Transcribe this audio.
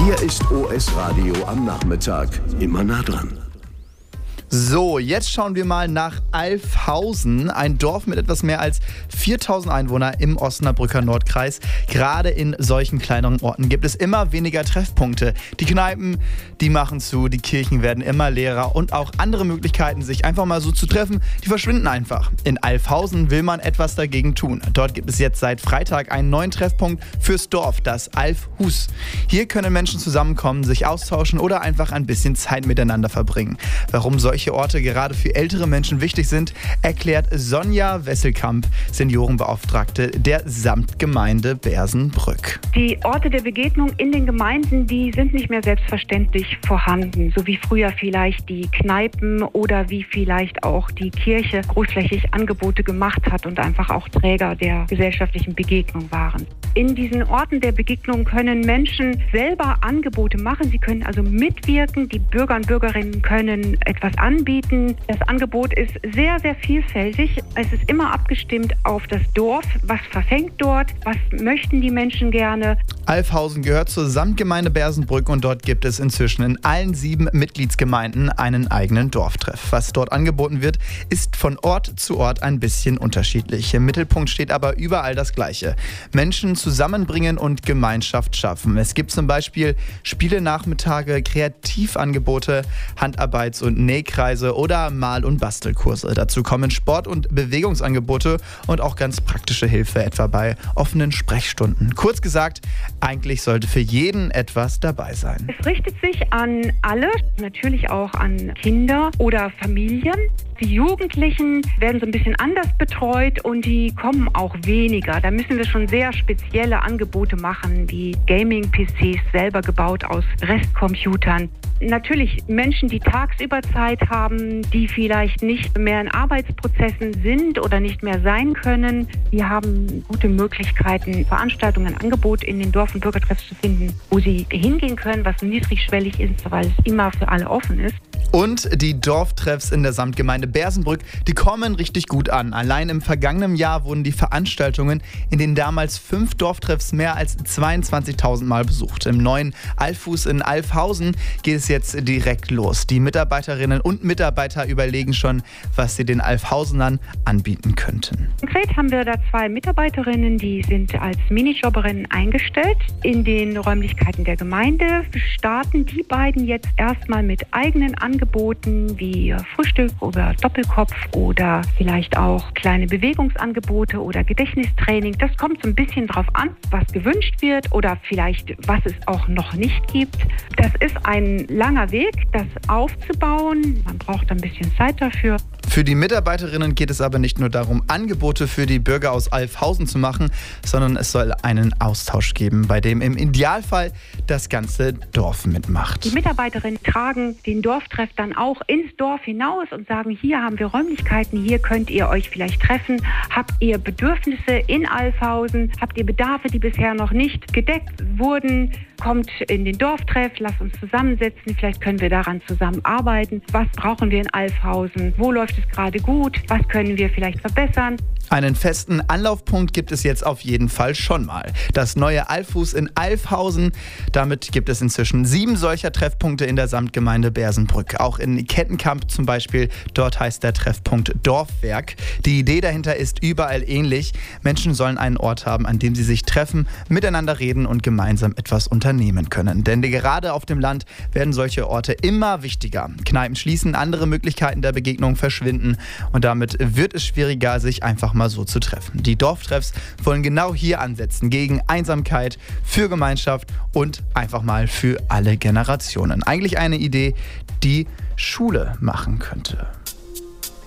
Hier ist OS Radio am Nachmittag. Immer nah dran. So, jetzt schauen wir mal nach Alfhausen, ein Dorf mit etwas mehr als 4000 Einwohnern im Osnabrücker Nordkreis. Gerade in solchen kleineren Orten gibt es immer weniger Treffpunkte. Die Kneipen, die machen zu, die Kirchen werden immer leerer und auch andere Möglichkeiten, sich einfach mal so zu treffen, die verschwinden einfach. In Alfhausen will man etwas dagegen tun. Dort gibt es jetzt seit Freitag einen neuen Treffpunkt fürs Dorf, das Alfhus. Hier können Menschen zusammenkommen, sich austauschen oder einfach ein bisschen Zeit miteinander verbringen. Warum solche Orte gerade für ältere Menschen wichtig sind, erklärt Sonja Wesselkamp, Seniorenbeauftragte der Samtgemeinde Bersenbrück. Die Orte der Begegnung in den Gemeinden, die sind nicht mehr selbstverständlich vorhanden, so wie früher vielleicht die Kneipen oder wie vielleicht auch die Kirche großflächig Angebote gemacht hat und einfach auch Träger der gesellschaftlichen Begegnung waren. In diesen Orten der Begegnung können Menschen selber Angebote machen. Sie können also mitwirken. Die Bürger und Bürgerinnen können etwas anbieten. Das Angebot ist sehr, sehr vielfältig. Es ist immer abgestimmt auf das Dorf. Was verfängt dort? Was möchten die Menschen gerne? Alfhausen gehört zur Samtgemeinde Bersenbrück und dort gibt es inzwischen in allen 7 Mitgliedsgemeinden einen eigenen Dorftreff. Was dort angeboten wird, ist von Ort zu Ort ein bisschen unterschiedlich. Im Mittelpunkt steht aber überall das Gleiche. Menschen zusammenbringen und Gemeinschaft schaffen. Es gibt zum Beispiel Spielenachmittage, Kreativangebote, Handarbeits- und Nähkreise oder Mal- und Bastelkurse. Dazu kommen Sport- und Bewegungsangebote und auch ganz praktische Hilfe, etwa bei offenen Sprechstunden. Kurz gesagt, eigentlich sollte für jeden etwas dabei sein. Es richtet sich an alle, natürlich auch an Kinder oder Familien. Die Jugendlichen werden so ein bisschen anders betreut und die kommen auch weniger. Da müssen wir schon sehr spezielle Angebote machen, wie Gaming-PCs selber gebaut aus Restcomputern. Natürlich Menschen, die tagsüber Zeit haben, die vielleicht nicht mehr in Arbeitsprozessen sind oder nicht mehr sein können, die haben gute Möglichkeiten, Veranstaltungen, Angebote in den Dorf- und Bürgertreffs zu finden, wo sie hingehen können, was niedrigschwellig ist, weil es immer für alle offen ist. Und die Dorftreffs in der Samtgemeinde Bersenbrück, die kommen richtig gut an. Allein im vergangenen Jahr wurden die Veranstaltungen in den damals 5 Dorftreffs mehr als 22.000 Mal besucht. Im neuen Alfhus in Alfhausen geht es jetzt direkt los. Die Mitarbeiterinnen und Mitarbeiter überlegen schon, was sie den Alfhausenern anbieten könnten. Konkret haben wir da 2 Mitarbeiterinnen, die sind als Minijobberinnen eingestellt in den Räumlichkeiten der Gemeinde. Starten die beiden jetzt erstmal mit eigenen Angeboten wie Frühstück oder Doppelkopf oder vielleicht auch kleine Bewegungsangebote oder Gedächtnistraining. Das kommt so ein bisschen drauf an, was gewünscht wird oder vielleicht was es auch noch nicht gibt. Das ist ein langer Weg, das aufzubauen. Man braucht ein bisschen Zeit dafür. Für die Mitarbeiterinnen geht es aber nicht nur darum, Angebote für die Bürger aus Alfhausen zu machen, sondern es soll einen Austausch geben, bei dem im Idealfall das ganze Dorf mitmacht. Die Mitarbeiterinnen tragen den Dorftreff dann auch ins Dorf hinaus und sagen, hier haben wir Räumlichkeiten, hier könnt ihr euch vielleicht treffen. Habt ihr Bedürfnisse in Alfhausen? Habt ihr Bedarfe, die bisher noch nicht gedeckt wurden? Kommt in den Dorftreff, lasst uns zusammensetzen, vielleicht können wir daran zusammenarbeiten. Was brauchen wir in Alfhausen? Wo läuft es gerade gut? Was können wir vielleicht verbessern? Einen festen Anlaufpunkt gibt es jetzt auf jeden Fall schon mal. Das neue Alfhus in Alfhausen. Damit gibt es inzwischen 7 solcher Treffpunkte in der Samtgemeinde Bersenbrück. Auch in Kettenkamp zum Beispiel. Dort heißt der Treffpunkt Dorfwerk. Die Idee dahinter ist überall ähnlich. Menschen sollen einen Ort haben, an dem sie sich treffen, miteinander reden und gemeinsam etwas unternehmen können. Denn gerade auf dem Land werden solche Orte immer wichtiger. Kneipen schließen, andere Möglichkeiten der Begegnung verschwinden. Und damit wird es schwieriger, sich einfach mal so zu treffen. Die Dorftreffs wollen genau hier ansetzen, gegen Einsamkeit, für Gemeinschaft und einfach mal für alle Generationen. Eigentlich eine Idee, die Schule machen könnte.